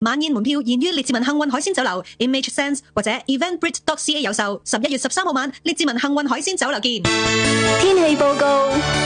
晚宴門票現於列治文幸運海鮮酒樓 Image Sense 或者 eventbrite.ca 有售。11月13號晚，列治文幸運海鮮酒樓見。 天氣報告。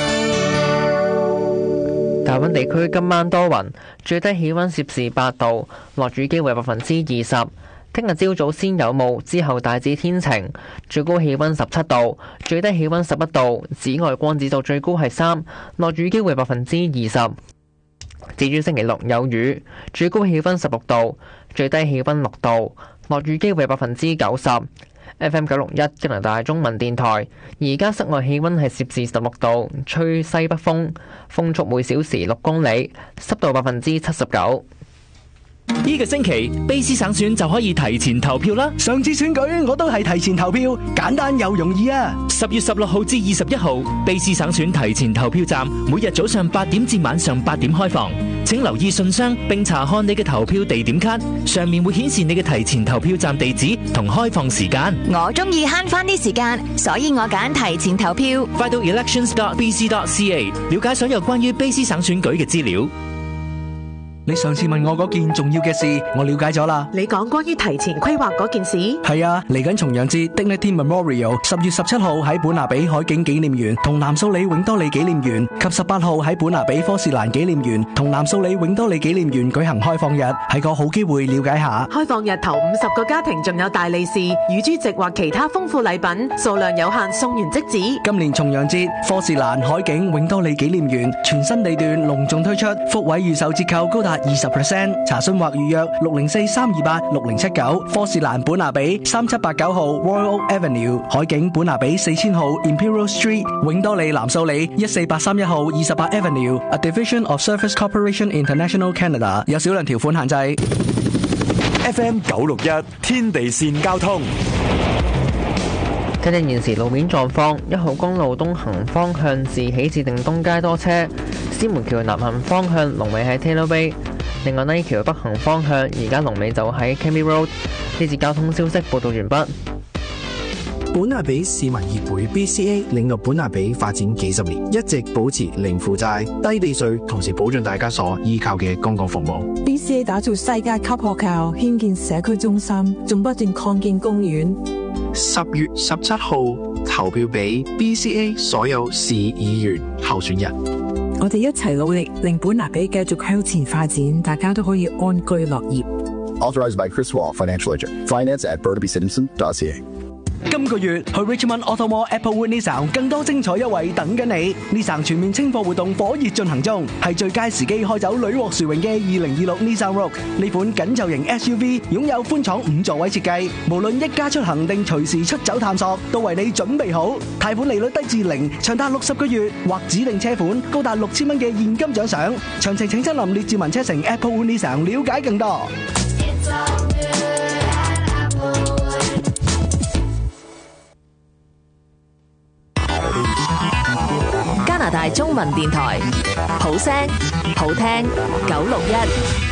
大溫地區今晚多雲，最低氣溫攝氏8度，落雨機會20%。聽日朝早先有霧，之後大致天晴，最高氣溫17度，最低氣溫11度，紫外光指數最高係3，落雨機會20%。至於星期六有雨，最高氣溫16度，最低氣溫6度，落雨機會90%。FM 961加拿大中文電台，而家室外氣溫係攝氏16度，吹西北風，風速每小時6公里，濕度79%。 呢個星期，卑斯省選就可以提前投票啦。 上次選舉我都係提前投票，簡單又容易啊！10 月16號至21號，卑斯省選提前投票站每日早上8點至晚上8點開放。請留意信箱並查看你嘅投票地點卡，上面會顯示你嘅提前投票站地址同開放時間。 我中意慳翻啲時間，所以我揀提前投票。 快到 elections.bc.ca 了解所有關於卑斯省選舉嘅資料。 你上次問我嗰件重要嘅事，我了解咗啦。 你講關於提前規劃嗰件事？ 係啊，嚟緊重陽節 Dignity Memorial 10月17號喺本拿比海景紀念園同南素里永多利紀念園，及18號喺本拿比科士蘭紀念園同南素里永多利紀念園舉行開放日，係個好機會了解下。 開放日頭50個家庭仲有大利是、乳豬席或其他豐富禮品，數量有限，送完即止。 今年重陽節科士蘭海景永多利紀念園全新地段隆重推出，福位預售折扣高達20%，查詢或預約604-328-6079，科士蘭本拿比3789號 Royal Oak Avenue， 海景本拿比4000號 Imperial Street， 永多利南素里14831號28 Avenue，A Division of Service Corporation International Canada， 有少量條款限制。 FM 961天地線交通。 睇睇現時路面狀況，1號公路東行方向自喜至定東街多車，獅門橋南行方向龍尾喺 Taylor Bay。另外呢橋北行方向而家龍尾就喺 Camy Road。呢節交通消息報道完畢。 本拿比市民協會 BCA 領導本拿比發展幾十年，一直保持零負債、低地稅，同時保障大家所依靠嘅公共服務。 BCA 打造世界級學校，興建社區中心，仲不斷擴建公園。 10月17號投票俾 BCA 所有市議員候選人。 我哋一齊努力，令本拿比繼續向前發展，大家都可以安居樂業。 Authorized by Chris Wall, Financial Agent. Finance at burnabycitizen.ca。 今個月去 Richmond Auto Mall Applewood Nissan 更多精彩優惠等緊你。Nissan 全面清貨活動火熱進行中，係最佳時機開走屢獲殊榮嘅2026 Nissan Rogue。呢款緊湊型 SUV 擁有寬敞5座位設計，無論一家出行定隨時出走探索，都為你準備好。貸款利率低至0，長達60個月，或指定車款高達6000蚊嘅現金獎賞。詳情請親臨列治文車城 Applewood Nissan 了解更多。 加拿大中文電台，好聲好聽961。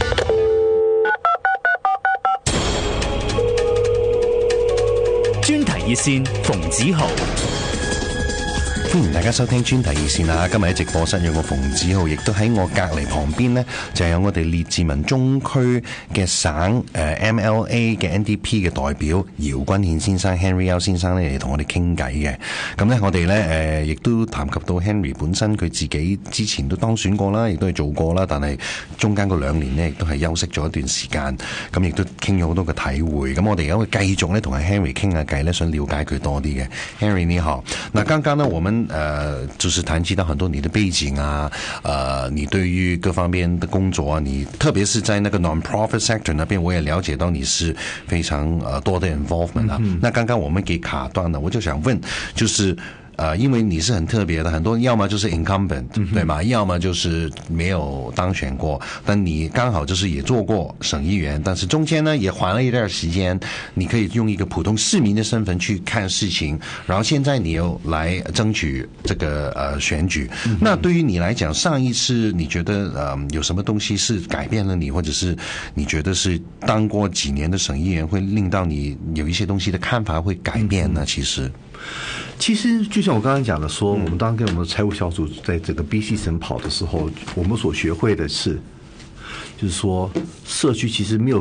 專題熱線馮子豪。 歡迎大家收聽專題熱線啊！今日喺直播室有個馮子豪，亦都喺我隔離旁邊呢，就有我哋列治文中區嘅省MLA 嘅 NDP 嘅代表姚君顯先生 Henry Yao 先生呢嚟同我哋傾偈嘅。咁呢，我哋呢亦都談及到 Henry 本身佢自己之前都當選過啦，亦都係做過啦，但係中間嗰2年呢，亦都係休息咗一段時間。咁亦都傾咗好多嘅體會。咁我哋而家會繼續呢同阿 Henry 傾下偈呢，想了解佢多啲嘅。Henry 你好，嗱剛剛呢我們就是談及到很多你的背景啊，你對於各方面的工作啊，你特別是在那個 non-profit sector 那邊，我也了解到你是非常多的 involvement 啊。那剛剛我們給卡斷了，我就想問，就是因為你是很特別的，很多要麼就是 incumbent，對嗎？要麼就是沒有當選過，但你剛好就是也做過省議員，但是中間呢也還了一段時間，你可以用一個普通市民的身份去看事情，然後現在你又來爭取這個選舉。那對於你來講，上一次你覺得有什麼東西是改變了你，或者是你覺得是當過幾年的省議員會令到你有一些東西的看法會改變呢？ 其實就像我剛剛講的說，我們當跟我們的財務小組在這個 BC 省跑的時候，我們所學會的是就是说社区其实没有